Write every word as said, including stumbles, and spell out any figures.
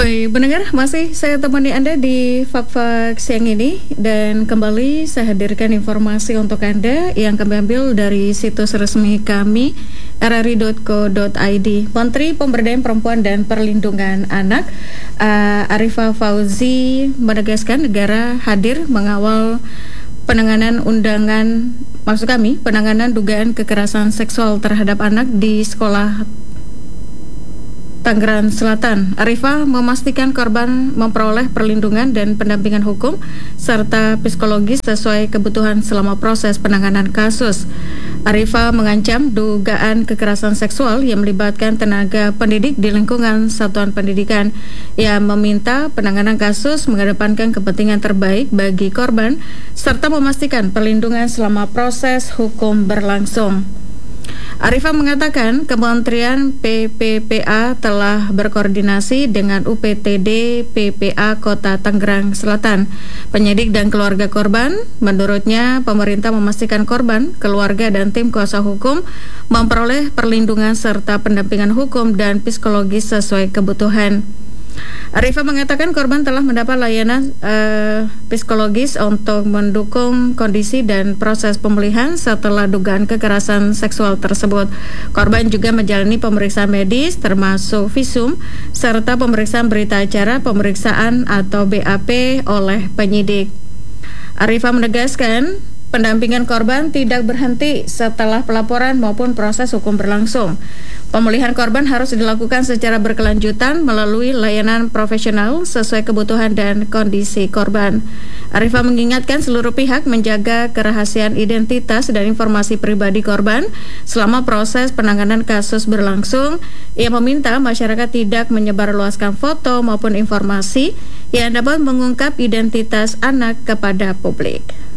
Baik, pendengar, masih saya temani Anda di Fak-Fak siang ini. Dan kembali saya hadirkan informasi untuk Anda yang kami ambil dari situs resmi kami r r i dot co dot i d. Menteri Pemberdayaan Perempuan dan Perlindungan Anak uh, Arifah Fauzi menegaskan negara hadir mengawal penanganan undangan, maksud kami, penanganan dugaan kekerasan seksual terhadap anak di sekolah Tangerang Selatan. Arifah memastikan korban memperoleh perlindungan dan pendampingan hukum serta psikologis sesuai kebutuhan selama proses penanganan kasus. Arifah mengancam dugaan kekerasan seksual yang melibatkan tenaga pendidik di lingkungan satuan pendidikan. Ia meminta penanganan kasus mengedepankan kepentingan terbaik bagi korban serta memastikan perlindungan selama proses hukum berlangsung. Arifah mengatakan Kementerian P P P A telah berkoordinasi dengan U P T D P P A Kota Tangerang Selatan, penyidik dan keluarga korban. Menurutnya, pemerintah memastikan korban, keluarga dan tim kuasa hukum memperoleh perlindungan serta pendampingan hukum dan psikologis sesuai kebutuhan. Arifah mengatakan korban telah mendapat layanan uh, psikologis untuk mendukung kondisi dan proses pemulihan setelah dugaan kekerasan seksual tersebut. Korban juga menjalani pemeriksaan medis termasuk visum serta pemeriksaan berita acara pemeriksaan atau B A P oleh penyidik. Arifah menegaskan pendampingan korban tidak berhenti setelah pelaporan maupun proses hukum berlangsung. Pemulihan korban harus dilakukan secara berkelanjutan melalui layanan profesional sesuai kebutuhan dan kondisi korban. Arifah mengingatkan seluruh pihak menjaga kerahasiaan identitas dan informasi pribadi korban selama proses penanganan kasus berlangsung. Ia meminta masyarakat tidak menyebarluaskan foto maupun informasi yang dapat mengungkap identitas anak kepada publik.